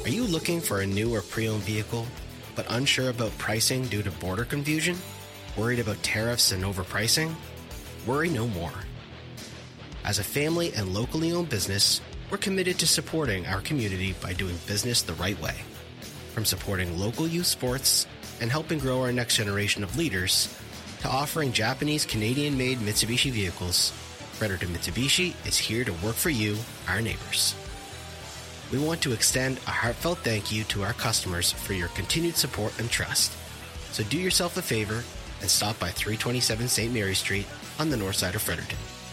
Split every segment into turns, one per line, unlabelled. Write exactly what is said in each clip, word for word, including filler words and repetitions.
Are you looking for a new or pre-owned vehicle, but unsure about pricing due to border confusion? Worried about tariffs and overpricing? Worry no more. As a family and locally owned business, we're committed to supporting our community by doing business the right way. From supporting local youth sports and helping grow our next generation of leaders, to offering Japanese Canadian-made Mitsubishi vehicles, Fredericton Mitsubishi is here to work for you, our neighbors. We want to extend a heartfelt thank you to our customers for your continued support and trust. So do yourself a favor and stop by three twenty-seven Saint Mary Street on the north side of Fredericton.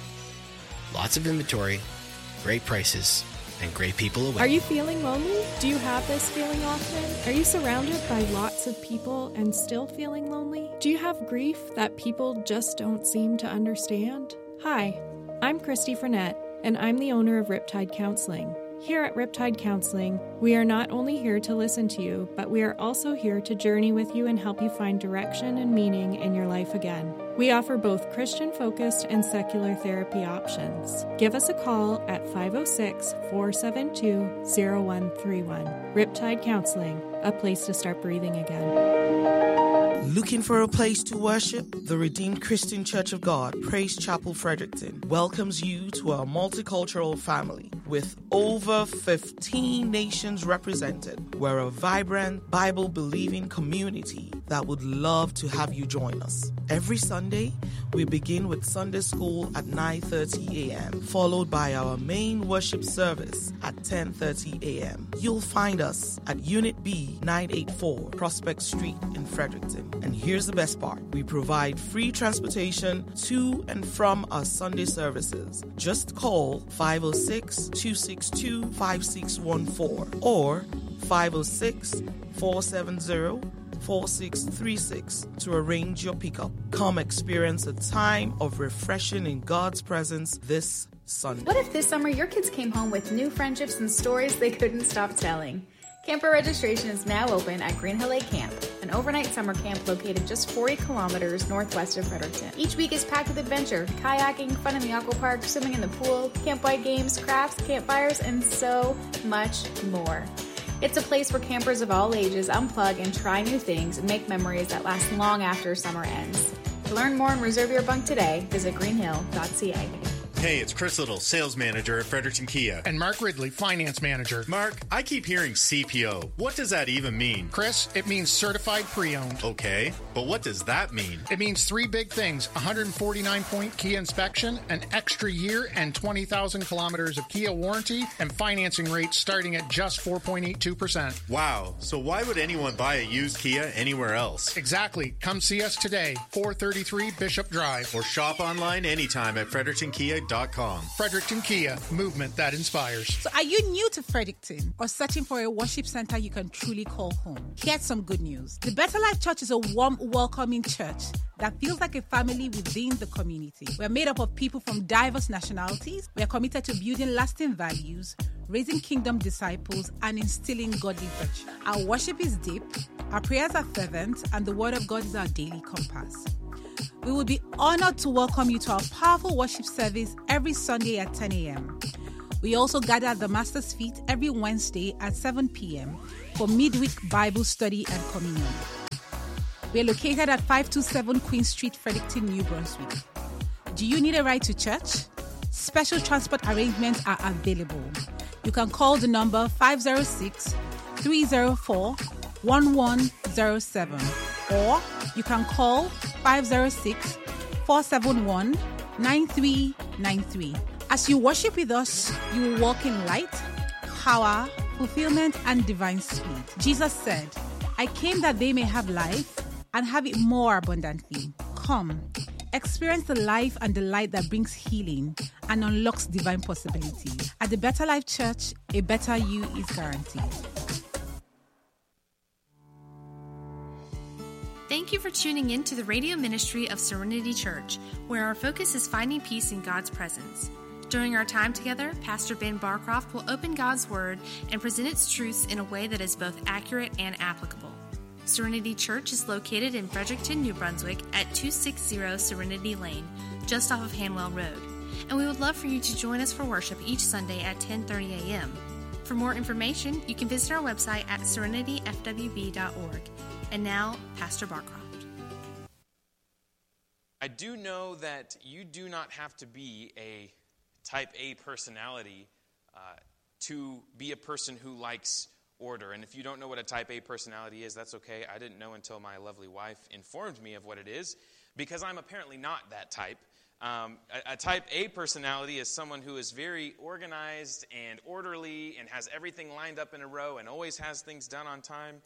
Lots of inventory, great prices, and great people away.
Are you feeling lonely? Do you have this feeling often? Are you surrounded by lots of people and still feeling lonely? Do you have grief that people just don't seem to understand? Hi, I'm Christy Frenette, and I'm the owner of Riptide Counseling. Here at Riptide Counseling, we are not only here to listen to you, but we are also here to journey with you and help you find direction and meaning in your life again. We offer both Christian-focused and secular therapy options. Give us a call at five oh six, four seven two, oh one three one. Riptide Counseling, a place to start breathing again.
Looking for a place to worship? The Redeemed Christian Church of God, Praise Chapel, Fredericton, welcomes you to our multicultural family. With over fifteen nations represented, we're a vibrant, Bible-believing community that would love to have you join us. Every Sunday, we begin with Sunday school at nine thirty a.m., followed by our main worship service at ten thirty a.m. You'll find us at Unit B, nine eighty-four Prospect Street in Fredericton. And here's the best part. We provide free transportation to and from our Sunday services. Just call five oh six, two six two, five six one four or five oh six, four seven zero, four six three six to arrange your pickup. Come experience a time of refreshing in God's presence this Sunday.
What if this summer your kids came home with new friendships and stories they couldn't stop telling? Camper registration is now open at Green Hill Lake Camp, an overnight summer camp located just forty kilometers northwest of Fredericton. Each week is packed with adventure, kayaking, fun in the aqua park, swimming in the pool, campfire games, crafts, campfires, and so much more. It's a place where campers of all ages unplug and try new things and make memories that last long after summer ends. To learn more and reserve your bunk today, visit greenhill dot c a.
Hey, it's Chris Little, sales manager at Fredericton Kia.
And Mark Ridley, finance manager.
Mark, I keep hearing C P O. What does that even mean?
Chris, it means certified pre-owned.
Okay, but what does that mean?
It means three big things: one hundred forty-nine point Kia inspection, an extra year and twenty thousand kilometers of Kia warranty, and financing rates starting at just four point eight two percent.
Wow, so why would anyone buy a used Kia anywhere else?
Exactly. Come see us today, four thirty-three Bishop Drive.
Or shop online anytime at fredericton kia dot com.
Fredericton Kia, movement that inspires.
So are you new to Fredericton or searching for a worship center you can truly call home? Here's some good news. The Better Life Church is a warm, welcoming church that feels like a family within the community. We're made up of people from diverse nationalities. We are committed to building lasting values, raising kingdom disciples, and instilling godly virtue. Our worship is deep, our prayers are fervent, and the word of God is our daily compass. We would be honored to welcome you to our powerful worship service every Sunday at ten a.m. We also gather at the Master's Feet every Wednesday at seven p.m. for midweek Bible study and communion. We are located at five twenty-seven Queen Street, Fredericton, New Brunswick. Do you need a ride to church? Special transport arrangements are available. You can call the number five oh six, three oh four, one one oh seven or you can call five oh six, four seven one, nine three nine three. As you worship with us, you will walk in light, power, fulfillment, and divine speed. Jesus said, I came that they may have life and have it more abundantly. Come, experience the life and the light that brings healing and unlocks divine possibility. At the Better Life Church, a better you is guaranteed.
Thank you for tuning in to the radio ministry of Serenity Church, where our focus is finding peace in God's presence. During our time together, Pastor Ben Barcroft will open God's Word and present its truths in a way that is both accurate and applicable. Serenity Church is located in Fredericton, New Brunswick at two sixty Serenity Lane, just off of Hanwell Road. And we would love for you to join us for worship each Sunday at ten thirty a.m. For more information, you can visit our website at serenity f w b dot org. And now, Pastor Barcroft.
I do know that you do not have to be a type A personality uh, to be a person who likes order. And if you don't know what a type A personality is, that's okay. I didn't know until my lovely wife informed me of what it is, because I'm apparently not that type. Um, a, a type A personality is someone who is very organized and orderly and has everything lined up in a row and always has things done on time.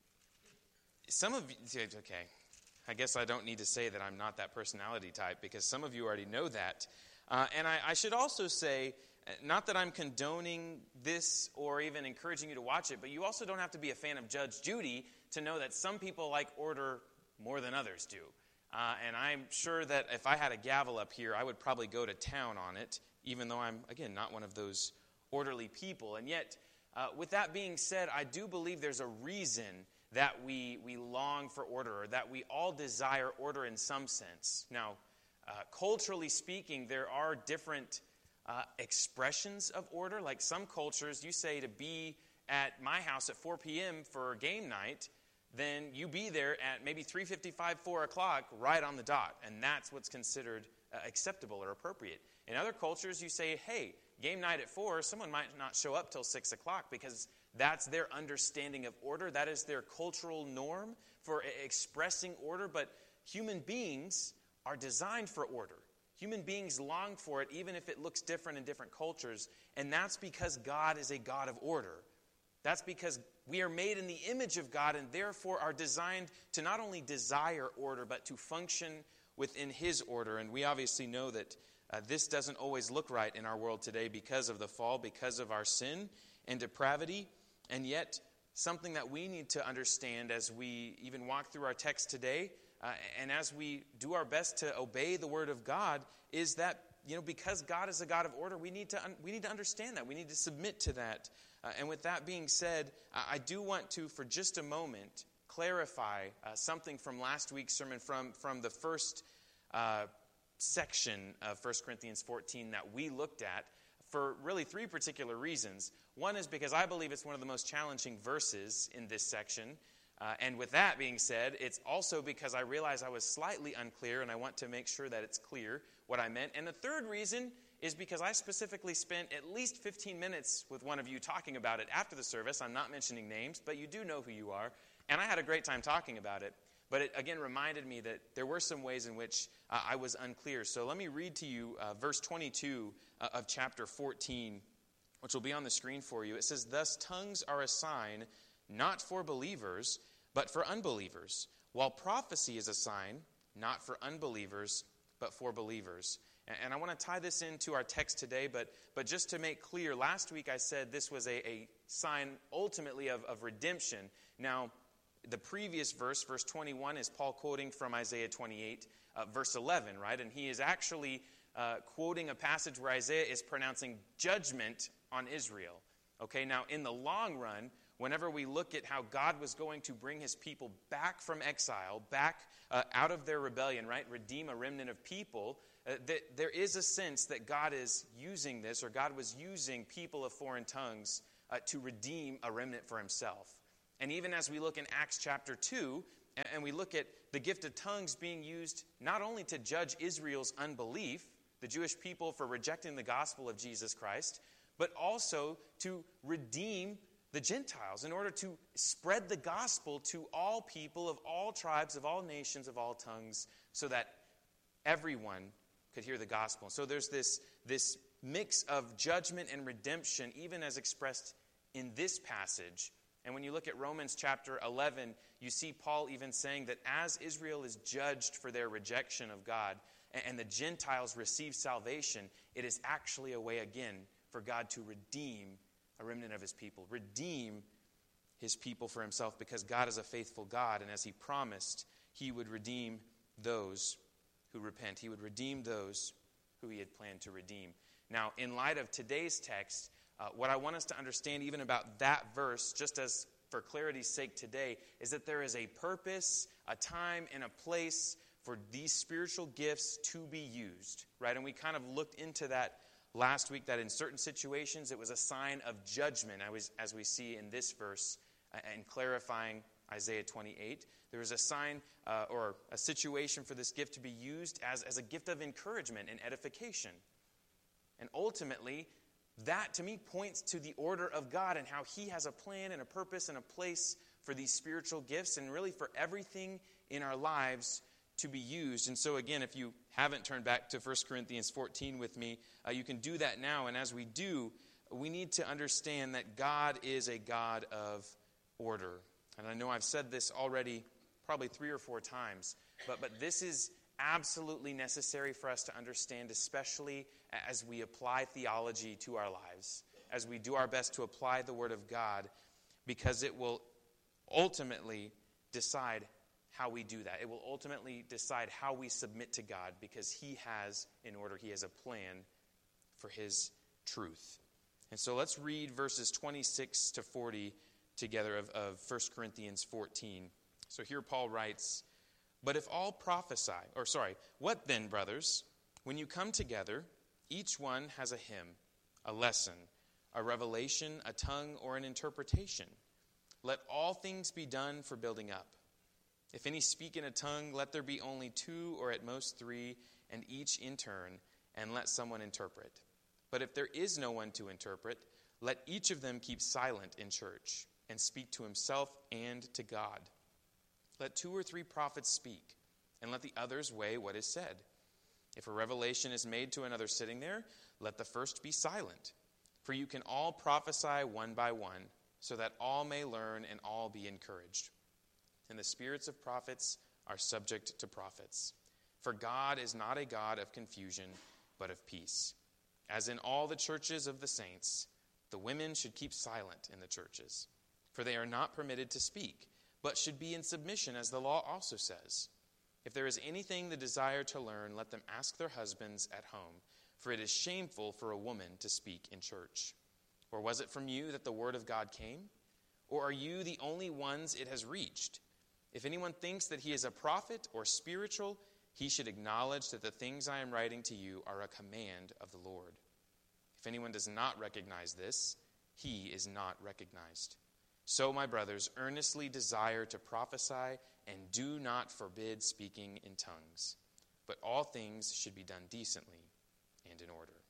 Some of you, okay, I guess I don't need to say that I'm not that personality type, because some of you already know that. Uh, and I, I should also say, not that I'm condoning this or even encouraging you to watch it, but you also don't have to be a fan of Judge Judy to know that some people like order more than others do. Uh, and I'm sure that if I had a gavel up here, I would probably go to town on it, even though I'm, again, not one of those orderly people. And yet, uh, with that being said, I do believe there's a reason that we, we long for order, or that we all desire order in some sense. Now, uh, culturally speaking, there are different uh, expressions of order. Like some cultures, you say to be at my house at four p.m. for game night, then you be there at maybe three fifty-five, four o'clock, right on the dot. And that's what's considered uh, acceptable or appropriate. In other cultures, you say, hey, game night at four, someone might not show up till six o'clock, because that's their understanding of order. That is their cultural norm for expressing order. But human beings are designed for order. Human beings long for it, even if it looks different in different cultures. And that's because God is a God of order. That's because we are made in the image of God, and therefore are designed to not only desire order, but to function within His order. And we obviously know that uh, this doesn't always look right in our world today because of the fall, because of our sin and depravity. And yet, something that we need to understand as we even walk through our text today, uh, and as we do our best to obey the Word of God, is that, you know, because God is a God of order, we need to un- we need to understand that. We need to submit to that. Uh, and with that being said, I, I do want to, for just a moment, clarify uh, something from last week's sermon, from, from the first uh, section of First Corinthians fourteen that we looked at, for really three particular reasons. One is because I believe it's one of the most challenging verses in this section. Uh, and with that being said, it's also because I realize I was slightly unclear, and I want to make sure that it's clear what I meant. And the third reason is because I specifically spent at least fifteen minutes with one of you talking about it after the service. I'm not mentioning names, but you do know who you are. And I had a great time talking about it. But it, again, reminded me that there were some ways in which uh, I was unclear. So let me read to you uh, verse twenty-two uh, of chapter fourteen, which will be on the screen for you. It says, "Thus tongues are a sign not for believers, but for unbelievers, while prophecy is a sign not for unbelievers, but for believers." And I want to tie this into our text today, but but just to make clear, last week I said this was a, a sign ultimately of, of redemption. Now, the previous verse, verse twenty-one, is Paul quoting from Isaiah twenty-eight, uh, verse eleven, right? And he is actually uh, quoting a passage where Isaiah is pronouncing judgment on Israel. Okay, now in the long run, whenever we look at how God was going to bring His people back from exile, back uh, out of their rebellion, right? Redeem a remnant of people, uh, that there is a sense that God is using this, or God was using people of foreign tongues uh, to redeem a remnant for Himself. And even as we look in Acts chapter two, and, and we look at the gift of tongues being used not only to judge Israel's unbelief, the Jewish people for rejecting the gospel of Jesus Christ, but also to redeem the Gentiles, in order to spread the gospel to all people of all tribes, of all nations, of all tongues, so that everyone could hear the gospel. So there's this, this mix of judgment and redemption, even as expressed in this passage. And when you look at Romans chapter eleven, you see Paul even saying that as Israel is judged for their rejection of God, and the Gentiles receive salvation, it is actually a way again for God to redeem a remnant of His people, redeem His people for Himself, because God is a faithful God, and as He promised, He would redeem those who repent. He would redeem those who He had planned to redeem. Now, in light of today's text, uh, what I want us to understand even about that verse, just as for clarity's sake today, is that there is a purpose, a time, and a place for these spiritual gifts to be used, right? And we kind of looked into that last week that in certain situations it was a sign of judgment, as we see in this verse, and clarifying Isaiah twenty-eight. There was a sign uh, or a situation for this gift to be used as, as a gift of encouragement and edification. And ultimately, that to me points to the order of God and how he has a plan and a purpose and a place for these spiritual gifts and really for everything in our lives to be used. And so again, if you haven't turned back to First Corinthians fourteen with me, uh, you can do that now. And as we do, we need to understand that God is a God of order. And I know I've said this already probably three or four times, but, but this is absolutely necessary for us to understand, especially as we apply theology to our lives, as we do our best to apply the Word of God, because it will ultimately decide how we do that. It will ultimately decide how we submit to God, because he has, in order, he has a plan for his truth. And so let's read verses twenty-six to forty together of, of First Corinthians fourteen. So here Paul writes, "But if all prophesy," or sorry, "What then, brothers? When you come together, each one has a hymn, a lesson, a revelation, a tongue, or an interpretation. Let all things be done for building up. If any speak in a tongue, let there be only two or at most three, and each in turn, and let someone interpret. But if there is no one to interpret, let each of them keep silent in church, and speak to himself and to God. Let two or three prophets speak, and let the others weigh what is said. If a revelation is made to another sitting there, let the first be silent. For you can all prophesy one by one, so that all may learn and all be encouraged. And the spirits of prophets are subject to prophets. For God is not a God of confusion, but of peace. As in all the churches of the saints, the women should keep silent in the churches, for they are not permitted to speak, but should be in submission, as the law also says. If there is anything they desire to learn, let them ask their husbands at home, for it is shameful for a woman to speak in church. Or was it from you that the word of God came? Or are you the only ones it has reached? If anyone thinks that he is a prophet or spiritual, he should acknowledge that the things I am writing to you are a command of the Lord. If anyone does not recognize this, he is not recognized. So, my brothers, earnestly desire to prophesy, and do not forbid speaking in tongues. But all things should be done decently and in order."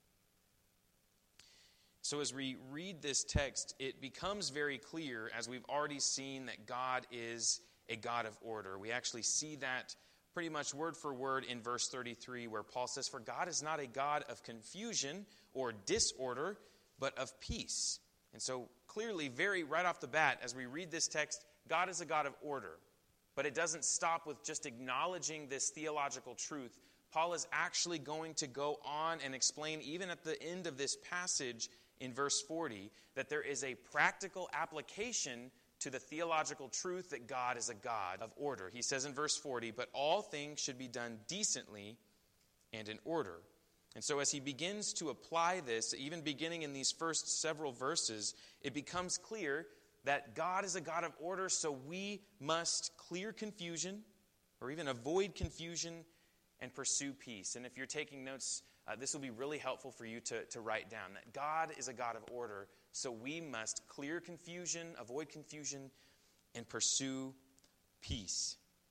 So as we read this text, it becomes very clear, as we've already seen, that God is a God of order. We actually see that pretty much word for word in verse thirty-three, where Paul says, "For God is not a God of confusion or disorder, but of peace." And so clearly, very right off the bat, as we read this text, God is a God of order. But it doesn't stop with just acknowledging this theological truth. Paul is actually going to go on and explain, even at the end of this passage in verse forty, that there is a practical application to the theological truth that God is a God of order. He says in verse forty, "But all things should be done decently and in order." And so as he begins to apply this, even beginning in these first several verses, it becomes clear that God is a God of order, so we must clear confusion, or even avoid confusion, and pursue peace. And if you're taking notes, uh, this will be really helpful for you to, to write down that God is a God of order, so we must clear confusion, avoid confusion, and pursue peace.